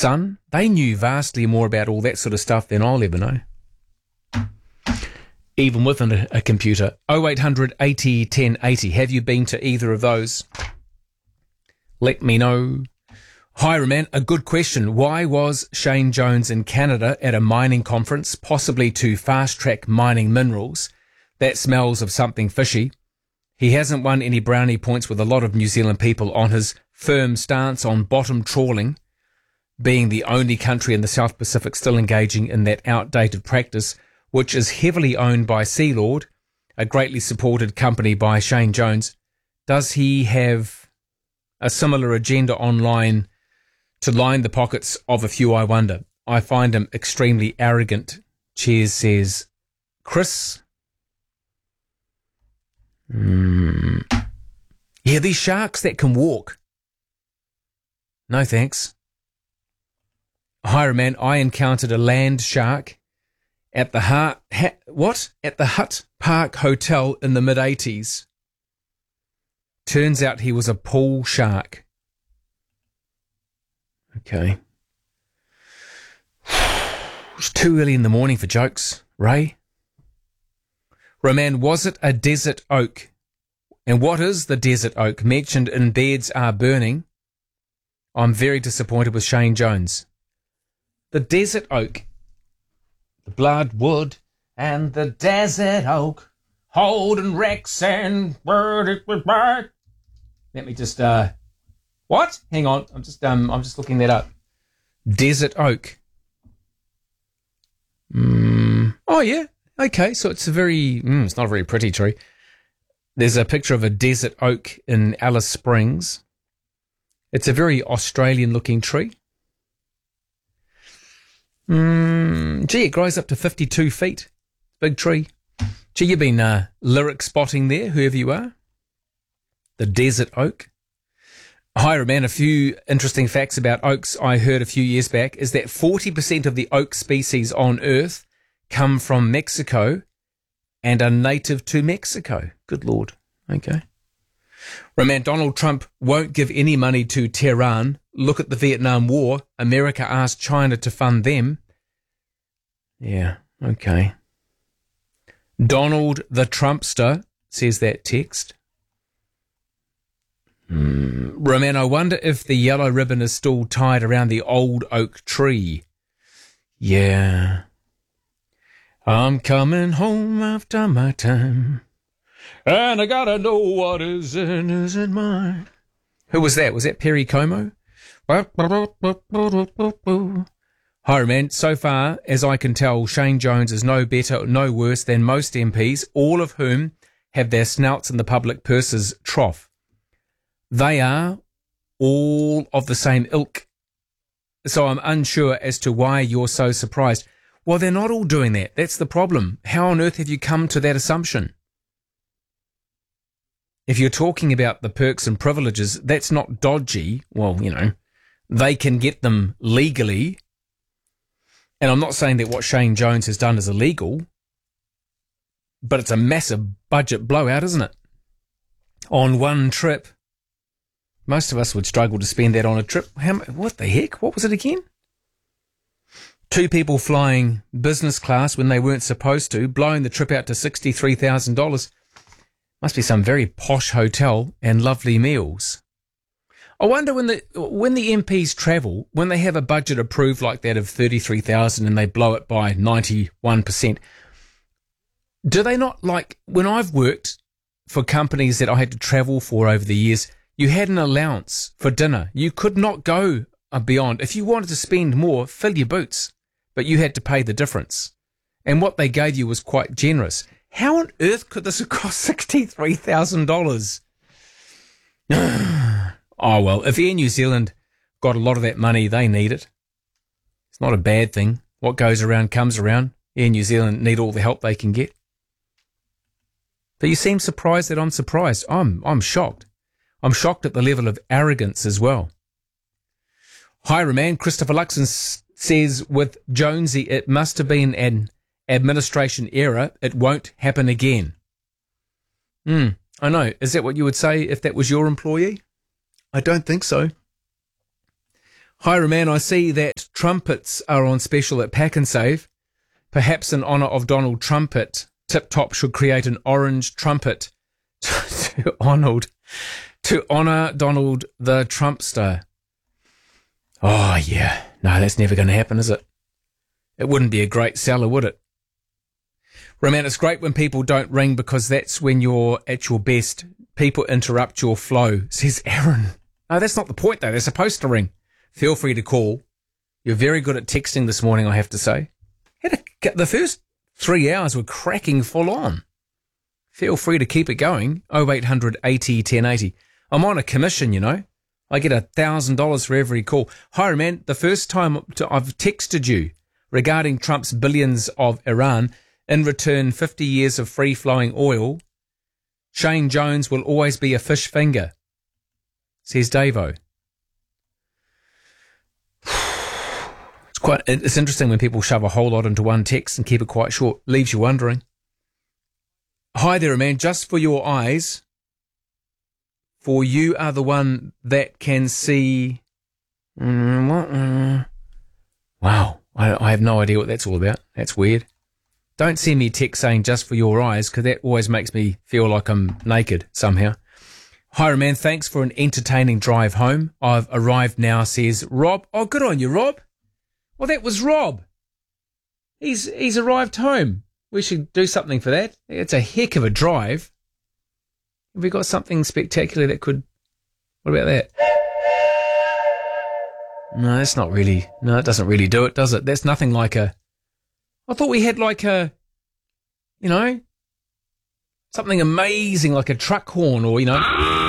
Sun, they knew vastly more about all that sort of stuff than I'll ever know. Even with a computer. 0800 80 10 80. Have you been to either of those? Let me know. Hi, Roman. A good question. Why was Shane Jones in Canada at a mining conference, possibly to fast-track mining minerals? That smells of something fishy. He hasn't won any brownie points with a lot of New Zealand people on his firm stance on bottom trawling, being the only country in the South Pacific still engaging in that outdated practice, which is heavily owned by Sealord, a greatly supported company by Shane Jones. Does he have a similar agenda online to line the pockets of a few, I wonder? I find him extremely arrogant. Cheers, says Chris. Yeah, these sharks that can walk. No thanks. Hi, man. I encountered a land shark at the at the Hutt Park Hotel in the mid-80s. Turns out he was a pool shark. Okay. It's too early in the morning for jokes, Ray. Roman, was it a desert oak? And what is the desert oak mentioned in Beds Are Burning? I'm very disappointed with Shane Jones. The desert oak, the bloodwood and the desert oak, holding Rex and Let me just what? Hang on, I'm just looking that up. Desert oak. Oh yeah, okay. So it's it's not a very pretty tree. There's a picture of a desert oak in Alice Springs. It's a very Australian-looking tree. Gee, it grows up to 52 feet. Big tree. Gee, you've been lyric spotting there, whoever you are. The desert oak. Hi, Roman. A few interesting facts about oaks I heard a few years back is that 40% of the oak species on Earth come from Mexico and are native to Mexico. Good Lord. Okay. Roman, Donald Trump won't give any money to Tehran. Look at the Vietnam War. America asked China to fund them. Yeah, okay. Donald the Trumpster, says that text. Roman, I wonder if the yellow ribbon is still tied around the old oak tree. Yeah. I'm coming home after my time, and I gotta know what isn't mine. Who was that? Was that Perry Como? Hi, man. So far as I can tell, Shane Jones is no better, no worse than most MPs, all of whom have their snouts in the public purse's trough. They are all of the same ilk. So I'm unsure as to why you're so surprised. Well, they're not all doing that. That's the problem. How on earth have you come to that assumption? If you're talking about the perks and privileges, that's not dodgy. Well, they can get them legally. And I'm not saying that what Shane Jones has done is illegal, but it's a massive budget blowout, isn't it? On one trip. Most of us would struggle to spend that on a trip. What the heck? What was it again? 2 people flying business class when they weren't supposed to, blowing the trip out to $63,000. Must be some very posh hotel and lovely meals. I wonder when the MPs travel, when they have a budget approved like that of $33,000 and they blow it by 91%, do they not, like when I've worked for companies that I had to travel for over the years, you had an allowance for dinner. You could not go beyond. If you wanted to spend more, fill your boots, but you had to pay the difference. And what they gave you was quite generous. How on earth could this have cost $63,000? Oh, well, if Air New Zealand got a lot of that money, they need it. It's not a bad thing. What goes around comes around. Air New Zealand need all the help they can get. But you seem surprised that I'm surprised. I'm shocked. I'm shocked at the level of arrogance as well. Hi, Roman. Christopher Luxon says with Jonesy, it must have been an administration error. It won't happen again. I know. Is that what you would say if that was your employee? I don't think so. Hi, Roman. I see that trumpets are on special at Pack and Save. Perhaps in honour of Donald Trumpet, Tip Top should create an orange trumpet to honour Donald the Trumpster. Oh, yeah. No, that's never going to happen, is it? It wouldn't be a great seller, would it? Roman, it's great when people don't ring because that's when you're at your best. People interrupt your flow, says Aaron. No, that's not the point, though. They're supposed to ring. Feel free to call. You're very good at texting this morning, I have to say. The first 3 hours were cracking full on. Feel free to keep it going. 0800 80 1080. I'm on a commission, you know. I get $1,000 for every call. Hi, Roman. The first time I've texted you regarding Trump's billions of Iran, in return 50 years of free-flowing oil, Shane Jones will always be a fish finger, says Davo. It's interesting when people shove a whole lot into one text and keep it quite short. Leaves you wondering. Hi there, man. Just for your eyes, for you are the one that can see. Wow. I have no idea what that's all about. That's weird. Don't send me a text saying just for your eyes, because that always makes me feel like I'm naked somehow. Hi, man. Thanks for an entertaining drive home. I've arrived now, says Rob. Oh, good on you, Rob. Well, that was Rob. He's arrived home. We should do something for that. It's a heck of a drive. Have we got something spectacular that could... What about that? No, that's not really... No, it doesn't really do it, does it? That's nothing like a... I thought we had like a... You know... Something amazing like a truck horn or, you know...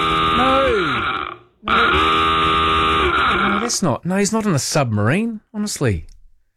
No, that's not... No, he's not in a submarine, honestly.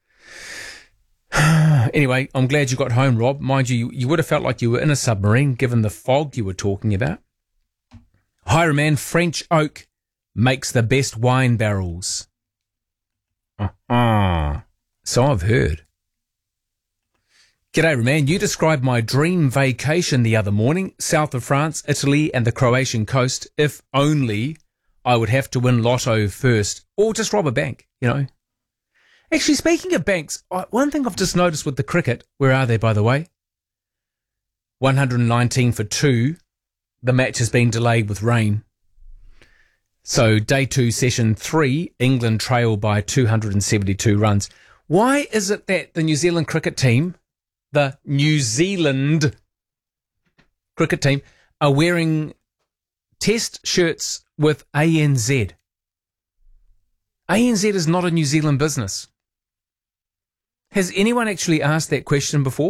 Anyway, I'm glad you got home, Rob. Mind you, you would have felt like you were in a submarine given the fog you were talking about. Hi, man. French oak makes the best wine barrels. So I've heard. G'day, man. You described my dream vacation the other morning, south of France, Italy and the Croatian coast. If only I would have to win lotto first or just rob a bank, you know. Actually, speaking of banks, one thing I've just noticed with the cricket, where are they, by the way? 119 for 2. The match has been delayed with rain. So, day 2, session 3, England trail by 272 runs. Why is it that the New Zealand cricket team, are wearing test shirts with ANZ? ANZ is not a New Zealand business. Has anyone actually asked that question before?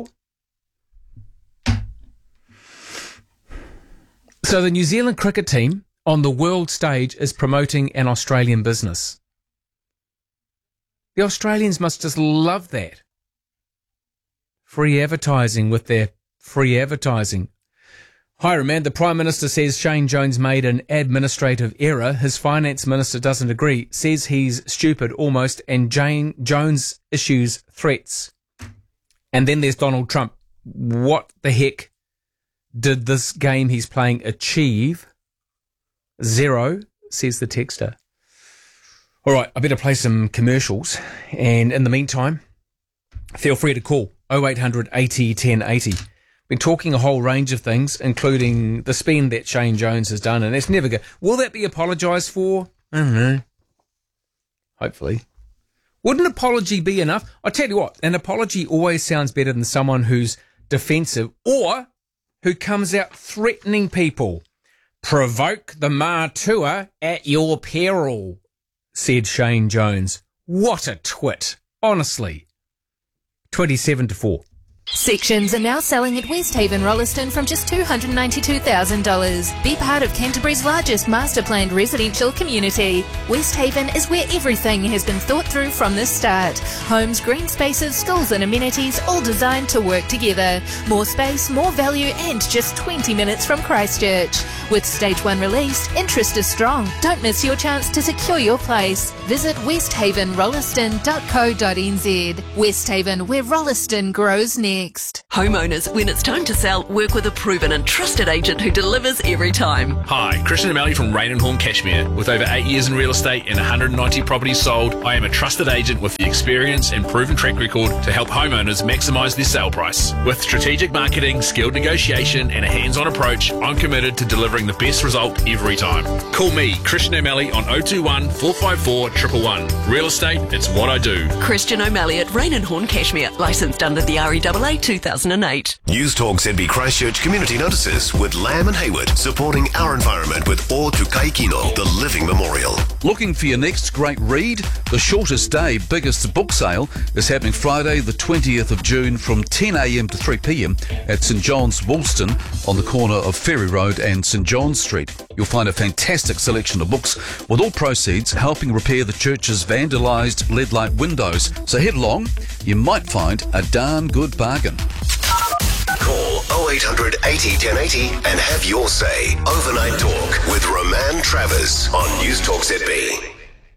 So the New Zealand cricket team on the world stage is promoting an Australian business. The Australians must just love that. Free advertising with their free advertising. Hi, Roman. The Prime Minister says Shane Jones made an administrative error. His Finance Minister doesn't agree, says he's stupid almost, and Jones issues threats. And then there's Donald Trump. What the heck did this game he's playing achieve? 0, says the texter. All right, I better play some commercials. And in the meantime, feel free to call 0800 80 1080. Been talking a whole range of things, including the spin that Shane Jones has done, and it's never good. Will that be apologised for? I don't know. Hopefully. Would an apology be enough? I tell you what, an apology always sounds better than someone who's defensive or who comes out threatening people. Provoke the Matua at your peril, said Shane Jones. What a twit. Honestly. 27-4. Sections are now selling at Westhaven Rolleston from just $292,000. Be part of Canterbury's largest master-planned residential community. Westhaven is where everything has been thought through from the start. Homes, green spaces, schools and amenities, all designed to work together. More space, more value and just 20 minutes from Christchurch. With Stage 1 released, interest is strong. Don't miss your chance to secure your place. Visit westhavenrolleston.co.nz. Westhaven, where Rolleston grows next. next. Homeowners, when it's time to sell, work with a proven and trusted agent who delivers every time. Hi, Christian O'Malley from Rain and Horn Cashmere. With over 8 years in real estate and 190 properties sold, I am a trusted agent with the experience and proven track record to help homeowners maximise their sale price. With strategic marketing, skilled negotiation and a hands-on approach, I'm committed to delivering the best result every time. Call me, Christian O'Malley, on 021 454 111. Real estate, it's what I do. Christian O'Malley at Rain and Horn Cashmere, licensed under the REAA 2008. News Talk ZB Christchurch Community Notices with Lamb and Hayward, supporting our environment with O Tukai Kino, the Living Memorial. Looking for your next great read? The Shortest Day Biggest Book Sale is happening Friday the 20th of June from 10am to 3pm at St John's Woolston on the corner of Ferry Road and St John's Street. You'll find a fantastic selection of books with all proceeds helping repair the church's vandalised lead light windows. So head along, you might find a darn good bargain. Call 0800 80 1080 and have your say. Overnight Talk with Roman Travers on News Talk ZB.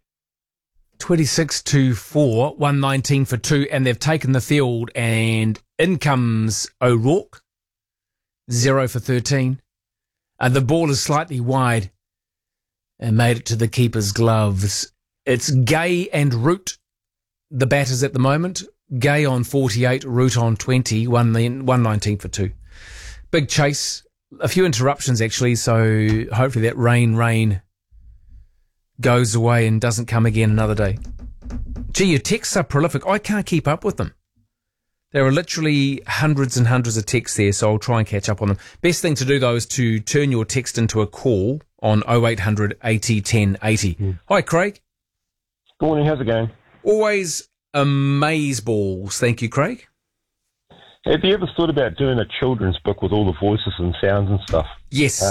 26 to 4, 119 for 2, and they've taken the field, and in comes O'Rourke, 0 for 13. The ball is slightly wide and made it to the keeper's gloves. It's Gay and Root, the batters at the moment. Gay on 48, Root on 20, 119 for 2. Big chase, a few interruptions actually, so hopefully that rain goes away and doesn't come again another day. Gee, your texts are prolific. I can't keep up with them. There are literally hundreds and hundreds of texts there, so I'll try and catch up on them. Best thing to do, though, is to turn your text into a call on 0800 80 1080. Hi, Craig. Good morning, how's it going? Always amaze balls. Thank you, Craig. Have you ever thought about doing a children's book with all the voices and sounds and stuff? Yes.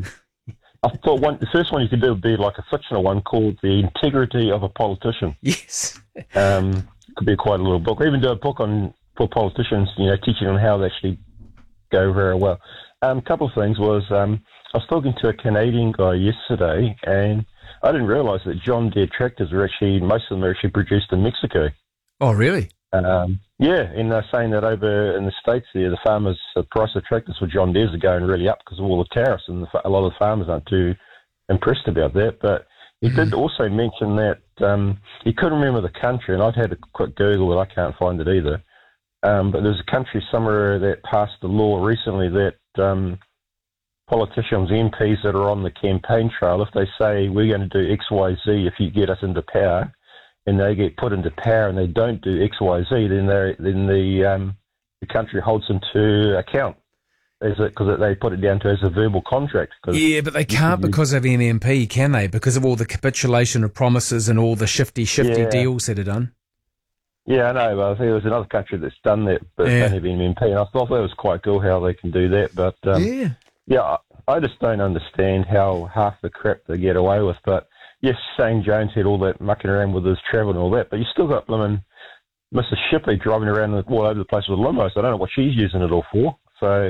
I thought the first one you could do would be like a fictional one called The Integrity of a Politician. Yes. Could be quite a little book. Or even do a book for politicians, teaching them how they actually go very well. A couple of things was, I was talking to a Canadian guy yesterday, and I didn't realise that John Deere tractors most of them are actually produced in Mexico. Oh, really? Yeah, and they're saying that over in the States there, the price of tractors for John Deere's are going really up because of all the tariffs, and a lot of the farmers aren't too impressed about that. But he did also mention that he couldn't remember the country, and I'd had a quick Google, but I can't find it either. But there's a country somewhere that passed a law recently that politicians, MPs that are on the campaign trail, if they say we're going to do X, Y, Z if you get us into power, and they get put into power and they don't do X, Y, Z, then the country holds them to account because they put it down to as a verbal contract. Yeah, but they can't because of MMP, can they? Because of all the capitulation of promises and all the shifty deals that are done. Yeah, I know. But I think there's another country that's done that, but don't have MMP. And I thought that was quite cool how they can do that. But yeah, I just don't understand how half the crap they get away with. But yes, Shane Jones had all that mucking around with his travel and all that, but you still got Mrs. Shipley driving around all over the place with limos. I don't know what she's using it all for. So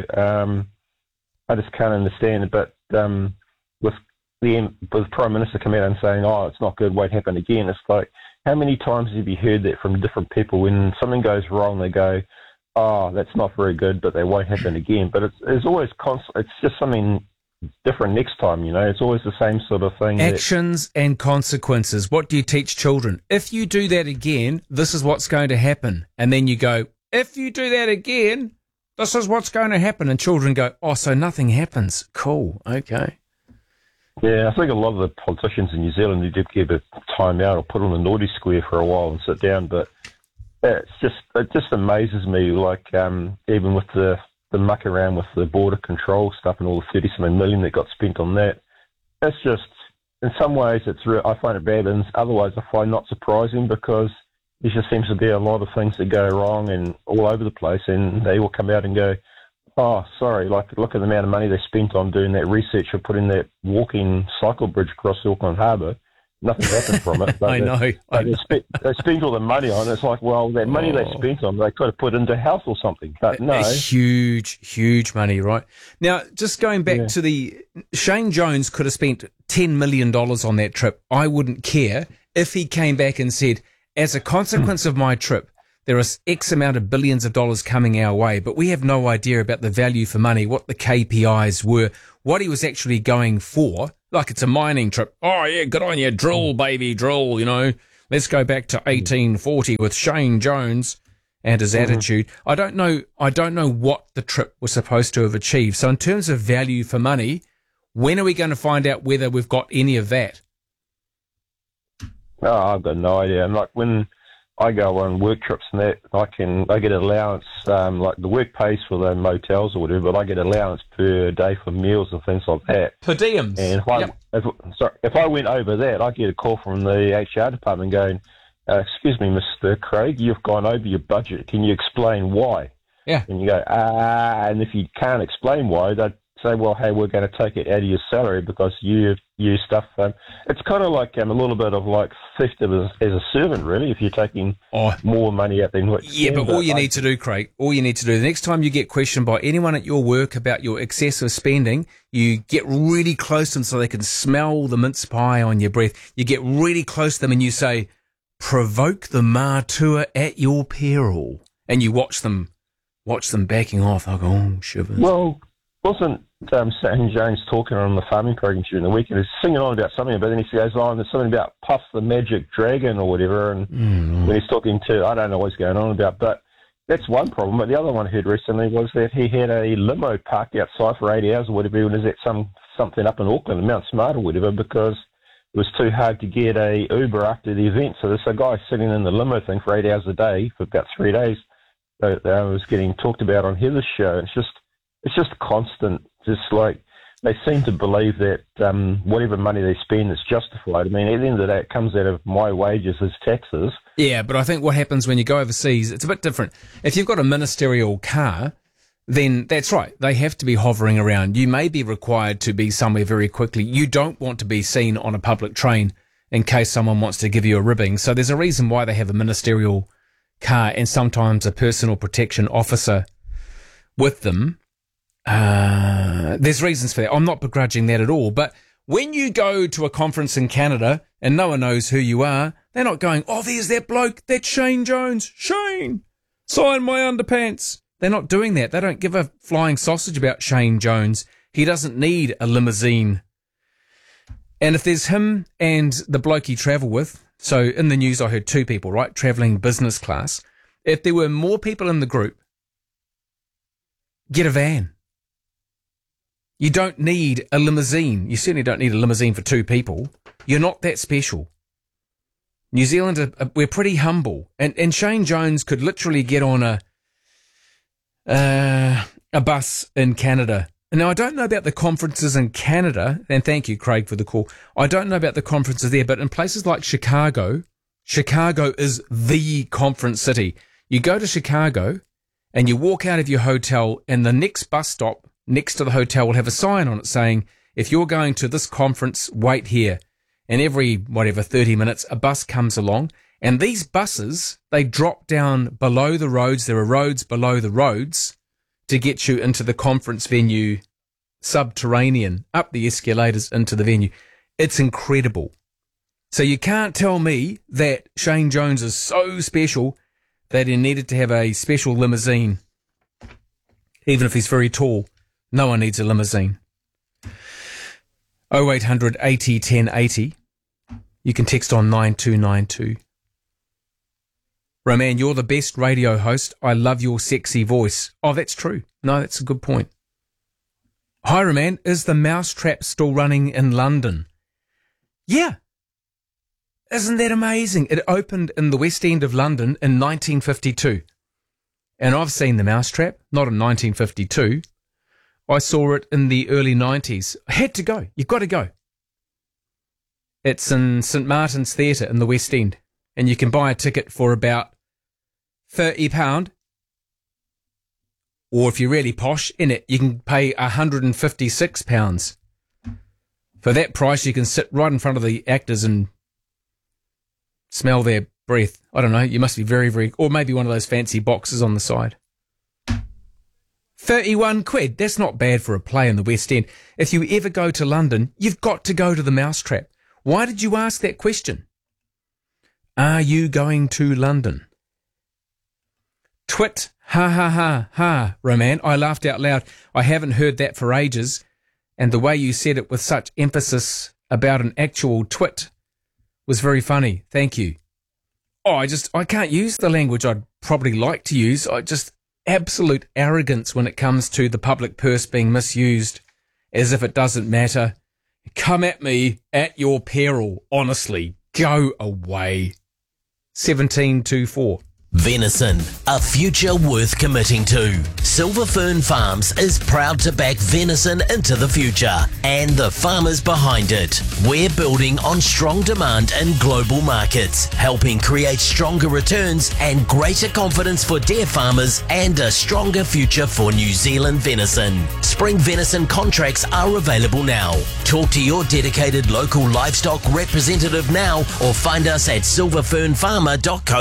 I just can't understand it. But with the Prime Minister coming out and saying, "Oh, it's not good, won't happen again," it's like, how many times have you heard that from different people? When something goes wrong, they go, "Oh, that's not very good, but they won't happen again." But it's always it's just something different next time, It's always the same sort of thing. Actions and consequences. What do you teach children? If you do that again, this is what's going to happen. And then you go, if you do that again, this is what's going to happen. And children go, oh, so nothing happens. Cool. Okay. Yeah, I think a lot of the politicians in New Zealand need to give a time out or put on the naughty square for a while and sit down. But it just amazes me, like even with the muck around with the border control stuff and all the 30-something million that got spent on that. It's just, in some ways, I find it bad, and otherwise I find not surprising because there just seems to be a lot of things that go wrong and all over the place, and they will come out and go, oh, sorry, like look at the amount of money they spent on doing that research or putting that walking cycle bridge across Auckland Harbour. Nothing happened from it. I know. They spent all the money on it. It's like, well, that money they spent on, they could have put into health or something. But no. Huge money, right? Now, just going back to Shane Jones could have spent $10 million on that trip. I wouldn't care if he came back and said, as a consequence of my trip, there is X amount of billions of dollars coming our way, but we have no idea about the value for money, what the KPIs were, what he was actually going for. Like it's a mining trip. Oh, yeah, good on you. Drill, baby, drill, you know. Let's go back to 1840 with Shane Jones and his attitude. I don't know what the trip was supposed to have achieved. So in terms of value for money, when are we going to find out whether we've got any of that? No, I've got no idea. And like when I go on work trips and that, I get allowance, like the work pays for the motels or whatever, but I get allowance per day for meals and things like that. Per diems. And if I went over that, I get a call from the HR department going, excuse me, Mr. Craig, you've gone over your budget. Can you explain why? Yeah. And you go, and if you can't explain why, they'd say, well, hey, we're going to take it out of your salary because you stuff. It's kind of like a little bit of like theft as a servant, really, if you're taking more money out than what you Yeah, but all you need to do, Craig, the next time you get questioned by anyone at your work about your excessive spending, you get really close to them so they can smell the mince pie on your breath. You get really close to them and you say, provoke the matua at your peril. And you watch them backing off. I go, oh, shivers. Well, wasn't Shane Jones talking on the farming program during the week and he's singing on about something, but then he goes on, there's something about Puff the Magic Dragon or whatever, and when he's talking to, I don't know what's going on about, but that's one problem. But the other one I heard recently was that he had a limo parked outside for 8 hours or whatever, and is that something up in Auckland, Mount Smart or whatever, because it was too hard to get a Uber after the event. So there's a guy sitting in the limo thing for 8 hours a day for about 3 days that was getting talked about on Heather's show. It's just constant, just like they seem to believe that whatever money they spend is justified. I mean, at the end of the day, it comes out of my wages as taxes. Yeah, but I think what happens when you go overseas, it's a bit different. If you've got a ministerial car, then that's right. They have to be hovering around. You may be required to be somewhere very quickly. You don't want to be seen on a public train in case someone wants to give you a ribbing. So there's a reason why they have a ministerial car and sometimes a personal protection officer with them. There's reasons for that. I'm not begrudging that at all. But when you go to a conference in Canada and no one knows who you are, they're not going, oh, there's that bloke, that's Shane Jones. Shane, sign my underpants. They're not doing that. They don't give a flying sausage about Shane Jones. He doesn't need a limousine. And if there's him and the bloke he travel with, so in the news I heard 2 people, right, travelling business class. If there were more people in the group, get a van. You don't need a limousine. You certainly don't need a limousine for 2 people. You're not that special. New Zealand, we're pretty humble. And Shane Jones could literally get on a bus in Canada. Now, I don't know about the conferences in Canada, and thank you, Craig, for the call. I don't know about the conferences there, but in places like Chicago is the conference city. You go to Chicago and you walk out of your hotel and the next bus stop next to the hotel will have a sign on it saying, if you're going to this conference, wait here. And every, 30 minutes, a bus comes along. And these buses, they drop down below the roads. There are roads below the roads to get you into the conference venue, subterranean, up the escalators into the venue. It's incredible. So you can't tell me that Shane Jones is so special that he needed to have a special limousine. Even if he's very tall, no one needs a limousine. 0800 80 1080. You can text on 9292. Roman, you're the best radio host. I love your sexy voice. Oh, that's true. No, that's a good point. Hi, Roman. Is the Mousetrap still running in London? Yeah. Isn't that amazing? It opened in the West End of London in 1952. And I've seen the Mousetrap, not in 1952. I saw it in the early 90s. I had to go. You've got to go. It's in St Martin's Theatre in the West End. And you can buy a ticket for about £30. Or if you're really posh in it, you can pay £156. For that price, you can sit right in front of the actors and smell their breath. I don't know. You must be very, very... Or maybe one of those fancy boxes on the side. 31 quid. That's not bad for a play in the West End. If you ever go to London, you've got to go to the Mousetrap. Why did you ask that question? Are you going to London? twit. Ha ha ha ha, Roman. I laughed out loud. I haven't heard that for ages. And the way you said it with such emphasis about an actual twit was very funny. Thank you. Oh, I can't use the language I'd probably like to use. Absolute arrogance when it comes to the public purse being misused as if it doesn't matter. Come at me at your peril. Honestly, go away. 1724. Venison, a future worth committing to. Silver Fern Farms is proud to back venison into the future and the farmers behind it. We're building on strong demand in global markets, helping create stronger returns and greater confidence for dairy farmers and a stronger future for New Zealand venison. Spring venison contracts are available now. Talk to your dedicated local livestock representative now or find us at silverfernfarmer.co.nz.